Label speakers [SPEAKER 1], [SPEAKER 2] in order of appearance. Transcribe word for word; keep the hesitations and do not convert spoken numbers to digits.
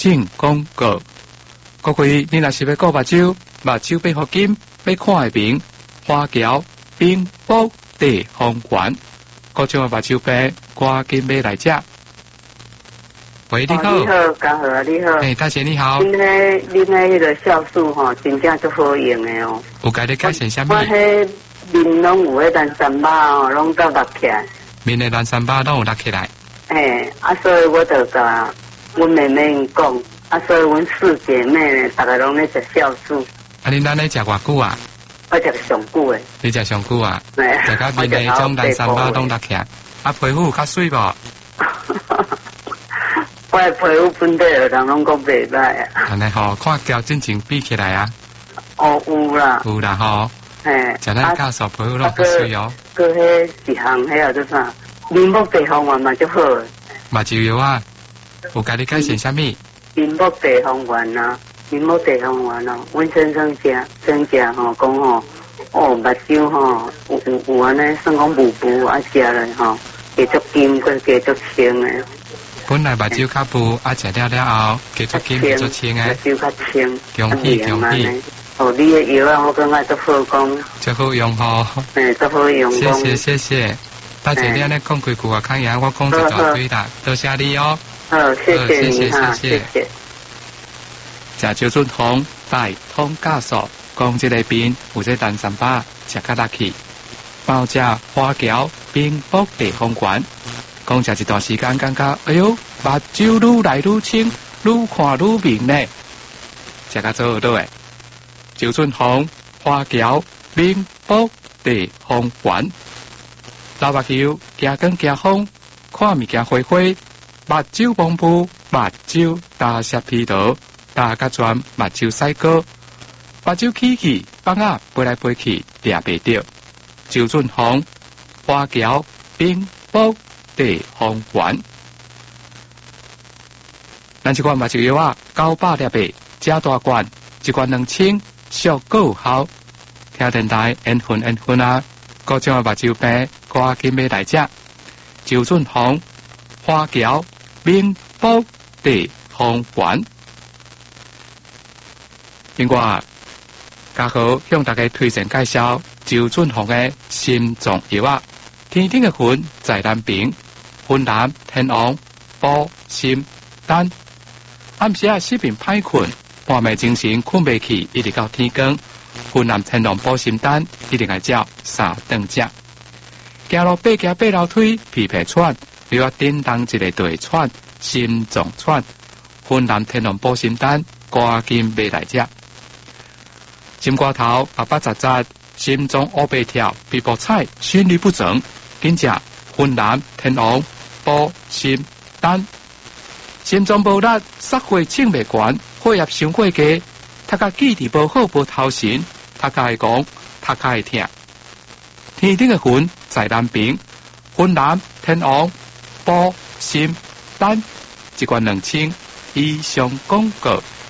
[SPEAKER 1] 正广告。各位，你若是要顾目睭，目睭变好金，要看的明，花桥冰宝地方馆，各种的目睭病，赶紧买来食。喂，你好。
[SPEAKER 2] 哦、你好，嘉禾啊，你好。
[SPEAKER 1] 哎，大姐你好。
[SPEAKER 2] 恁迄恁迄迄个酵素吼，真正足好用的哦。
[SPEAKER 1] 有甲你介绍啥物？
[SPEAKER 2] 我迄面拢有迄蓝三巴哦，拢都落起来。
[SPEAKER 1] 面的蓝三巴拢有落起来。
[SPEAKER 2] 嘿，啊，所以我就甲阮妹妹因讲，啊，所以阮四姐妹呢，大家拢咧食酵素。
[SPEAKER 1] 啊，恁咱咧食偌久啊？
[SPEAKER 2] 我食上久诶。
[SPEAKER 1] 你食上久啊？食到面的种蓝三巴拢落起来，啊，皮肤有较水无？
[SPEAKER 2] 我的皮肤本地的人拢讲袂歹啊。
[SPEAKER 1] 安尼吼，看胶真正比起来啊。
[SPEAKER 2] 哦，有啦。
[SPEAKER 1] 有啦吼。嘿。食咱教授皮肤拢较水哦。
[SPEAKER 2] 佮迄一项迄啊，做啥？面膜地方丸嘛，足好诶。
[SPEAKER 1] 目睭药啊，有甲你介绍啥物？
[SPEAKER 2] 面膜地方丸啊，面膜地方丸哦，阮先生食，先食吼，讲吼，哦，目睭吼，有有有安尼，算讲雾雾啊，食咧吼，加足金，佮加足清诶。
[SPEAKER 1] 本来目睭较雾，啊食了了后，加足金，加足清诶。
[SPEAKER 2] 目睭较清。
[SPEAKER 1] 恭喜恭喜！
[SPEAKER 2] 哦，你诶药啊，我感觉足好讲。
[SPEAKER 1] 足好用吼。
[SPEAKER 2] 诶，足好用。
[SPEAKER 1] 谢谢谢谢。大姐，你安尼讲几句话，看样我讲一大堆啦，多谢你哦。
[SPEAKER 2] 好，谢谢你哈，谢谢。
[SPEAKER 1] 食周俊宏带通教授讲这个边有这蓝三巴食较落去，包食花桥冰卜地方馆，讲食一段时间感觉，哎呦，目睭愈来愈清，愈看愈明呢，食较做好多诶。周俊宏花桥冰卜地方馆。老目睭行光行风，看物件花花，目睭蒙雾，目睭大舌疲劳，大甲全目睭屎膏，目睭起起，放啊飞来飞去，掠袂着。周俊宏花桥冰卜地方馆，咱这款目睭药啊，九百粒的，加大罐，一罐两千，效果有效。听电台缘分缘分啊！各种的目睭病，赶紧买来食。周俊宏花桥冰卜地方馆。另外，嘉禾向大家推荐介绍周俊宏的心脏药啊，天顶的魂在南边，魂南天王补心丹。暗时啊失眠歹困，半暝精神困袂去，一直到天光。云南天龙补心丹一定要照三顿食。行路爬行爬楼梯，皮皮喘，你要叮当一个就会喘，心脏喘。云南天龙补心丹，赶紧买来食。心肝头阿巴扎扎，心脏乌白跳，皮肤菜，心律不整，紧食云南天龙补心丹。心脏无力，煞血清袂悬，血压伤过低。他甲记忆无好，无头神，他甲会讲，他甲会听。天顶的云在南边，云南天王补心丹，一罐两千以上广告。